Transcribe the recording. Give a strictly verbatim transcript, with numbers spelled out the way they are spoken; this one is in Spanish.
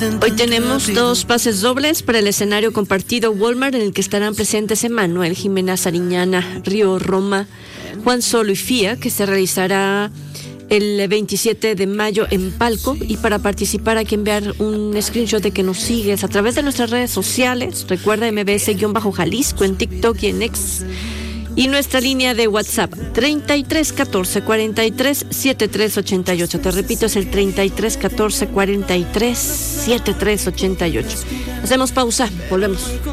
Hoy tenemos dos pases dobles para el escenario compartido Walmart, en el que estarán presentes Emanuel, Jimena Sariñana, Río Roma, Juan Solo y Fía, que se realizará el veintisiete de mayo en Palco. Y para participar hay que enviar un screenshot de que nos sigues a través de nuestras redes sociales. Recuerda M B S-Jalisco en TikTok y en X. Y nuestra línea de WhatsApp, treinta y tres catorce cuarenta y tres setenta y tres ochenta y ocho. Te repito, es el treinta y tres catorce cuarenta y tres setenta y tres ochenta y ocho. Hacemos pausa, volvemos.